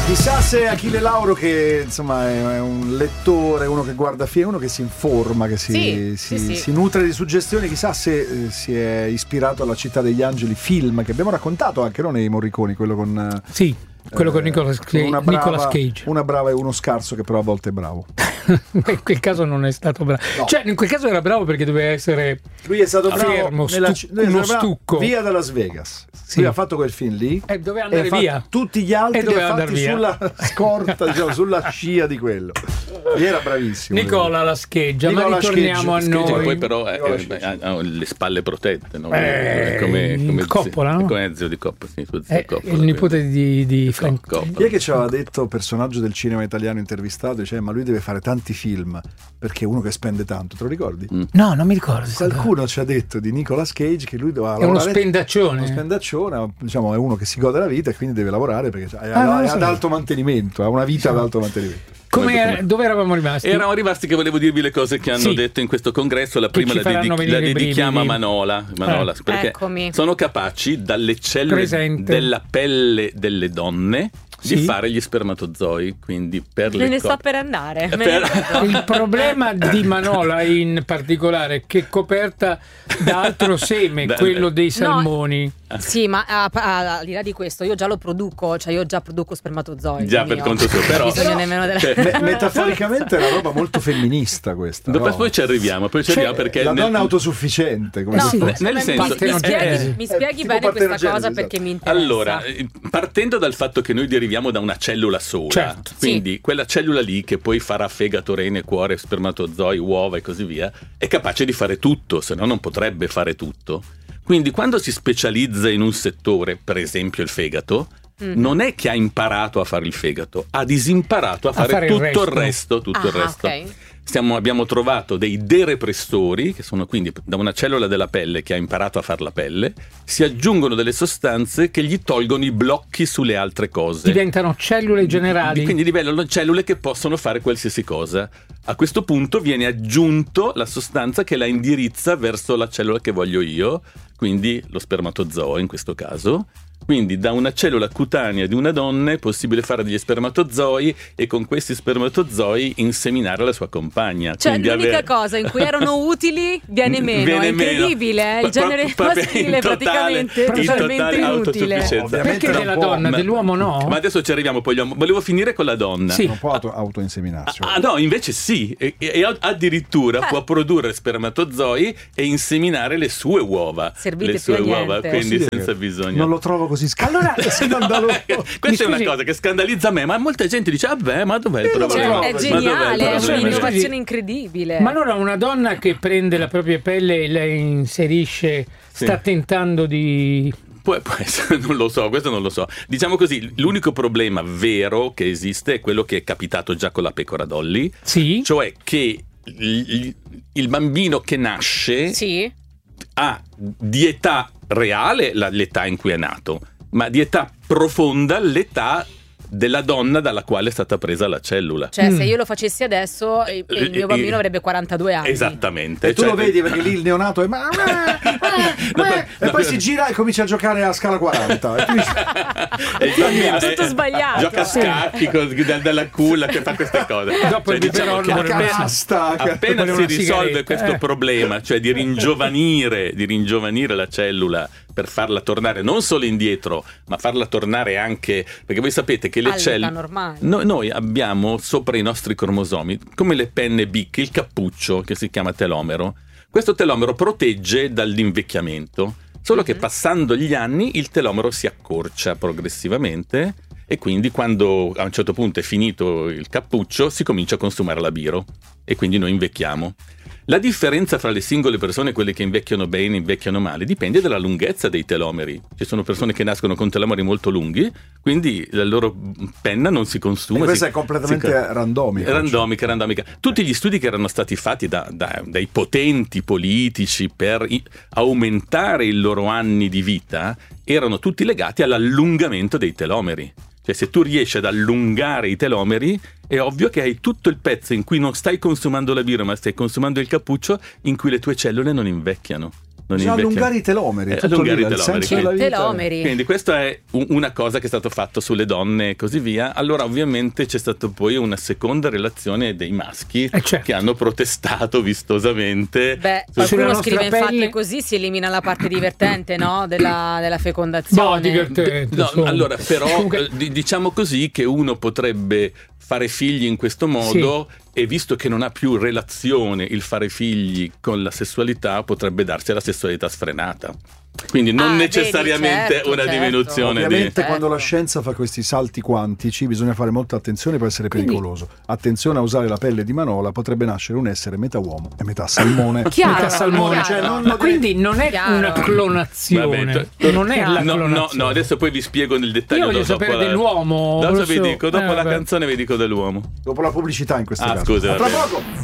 Chissà se Achille Lauro, che insomma è un lettore, uno che guarda film, uno che si informa, che si nutre di suggestioni, chissà se si è ispirato alla Città degli Angeli, film che abbiamo raccontato anche noi nei Morriconi, quello con... Sì, quello con Nicolas Cage. Una brava e uno scarso che però a volte è bravo. In quel caso non è stato bravo. No. Cioè, in quel caso era bravo perché doveva essere... Lui è stato fermo, uno stucco. Via da Las Vegas. Sì. Lui ha fatto quel film lì. Doveva andare via. Tutti gli altri li ha fatti sulla scorta, diciamo, sulla scia di quello. E era bravissimo. Nicola la scheggia, ma ritorniamo a noi. Poi però ha le spalle protette, no? Come Coppola, no? Come zio di Coppola, sì, Coppola, il nipote di Frank Coppola. Chi è che ci aveva detto, personaggio del cinema italiano intervistato, dice ma lui deve fare tanti film perché è uno che spende tanto, te lo ricordi? No, non mi ricordo. Qualcuno ci ha detto di Nicolas Cage che lui doveva lavorare. È uno spendaccione, diciamo, è uno che si gode la vita e quindi deve lavorare perché è ad alto mantenimento, ha una vita ad alto mantenimento. Dove eravamo rimasti? Eravamo rimasti che volevo dirvi le cose che hanno detto in questo congresso. La prima la dedichiamo a Manola perché sono capaci dalle cellule della pelle delle donne di fare gli spermatozoi, quindi per me ne sto per andare. Il problema di Manola in particolare è che è coperta da altro seme, quello dei salmoni. Sì, ma al di là di questo io già lo produco, cioè io già produco spermatozoi. Già per conto suo, però nemmeno metaforicamente è una roba molto femminista questa. Poi ci arriviamo perché la donna autosufficiente, come nel senso mi spieghi bene questa cosa perché mi interessa. Allora, partendo dal fatto che noi deriviamo da una cellula sola, quindi quella cellula lì che poi farà fegato, rene, cuore, spermatozoi, uova e così via, è capace di fare tutto, se no non potrebbe fare tutto. Quindi quando si specializza in un settore, per esempio il fegato, non è che ha imparato a fare il fegato, ha disimparato a fare tutto il resto. Okay. Abbiamo trovato dei derepressori, che sono quindi da una cellula della pelle che ha imparato a fare la pelle, si aggiungono delle sostanze che gli tolgono i blocchi sulle altre cose. Diventano cellule generali. Quindi diventano cellule che possono fare qualsiasi cosa. A questo punto viene aggiunto la sostanza che la indirizza verso la cellula che voglio io, quindi lo spermatozoo in questo caso. Quindi da una cellula cutanea di una donna è possibile fare degli spermatozoi e con questi spermatozoi inseminare la sua compagna. Cioè quindi l'unica cosa in cui erano utili viene meno. È incredibile, il genere maschile praticamente totalmente inutile. Perché della donna, dell'uomo no? Ma adesso ci arriviamo, poi volevo finire con la donna. Non può autoinseminarsi. No, invece sì, e addirittura può produrre spermatozoi e inseminare le sue uova. Servite più a niente. Quindi senza bisogno. Non lo trovo così scandaloso. Questa è una cosa che scandalizza me, ma molta gente dice ma dov'è il problema? È geniale, è un'innovazione incredibile. Ma allora una donna che prende la propria pelle e la inserisce sta tentando di... Può essere, non lo so, questo non lo so. Diciamo così, l'unico problema vero che esiste è quello che è capitato già con la pecora Dolly, cioè che il bambino che nasce ha di età reale l'età in cui è nato, ma di età profonda l'età della donna dalla quale è stata presa la cellula. Cioè se io lo facessi adesso il mio bambino avrebbe 42 anni. Esattamente. E tu lo vedi perché lì il neonato è e poi si gira e comincia a giocare a scala 40 e tu dici, è tutto sbagliato. Gioca a scacchi dalla culla che fa queste cose. Dopo diciamo che appena si risolve questo problema, cioè di ringiovanire la cellula per farla tornare non solo indietro, ma farla tornare anche, perché voi sapete che le cellule normale. Noi abbiamo sopra i nostri cromosomi, come le penne Bic, il cappuccio che si chiama telomero. Questo telomero protegge dall'invecchiamento, solo che passando gli anni il telomero si accorcia progressivamente e quindi quando a un certo punto è finito il cappuccio si comincia a consumare la biro e quindi noi invecchiamo. La differenza fra le singole persone, quelle che invecchiano bene e invecchiano male, dipende dalla lunghezza dei telomeri. Ci sono persone che nascono con telomeri molto lunghi, quindi la loro penna non si consuma. E questa è completamente randomica. Tutti gli studi che erano stati fatti dai potenti politici per aumentare i loro anni di vita erano tutti legati all'allungamento dei telomeri. Cioè se tu riesci ad allungare i telomeri è ovvio che hai tutto il pezzo in cui non stai consumando la biro ma stai consumando il cappuccio in cui le tue cellule non invecchiano. Bisogna allungare i telomeri, allungare i telomeri. Quindi questo è una cosa che è stato fatto sulle donne e così via. Allora ovviamente c'è stato poi una seconda relazione dei maschi che hanno protestato vistosamente. Qualcuno scrive infatti così si elimina la parte divertente, no? della fecondazione. Divertente, allora però diciamo così che uno potrebbe fare figli in questo modo e visto che non ha più relazione il fare figli con la sessualità, potrebbe darsi alla sessualità sfrenata. Quindi non necessariamente una diminuzione. Ovviamente quando la scienza fa questi salti quantici bisogna fare molta attenzione per essere pericoloso. Attenzione a usare la pelle di Manola, potrebbe nascere un essere metà uomo e metà salmone. Metà salmone. Ma quindi non è una clonazione. Non è la clonazione. No, adesso poi vi spiego nel dettaglio. Io voglio sapere dell'uomo. Dopo vi dico, dopo la canzone vi dico dell'uomo. Dopo la pubblicità in questo caso. Scusa, tra poco.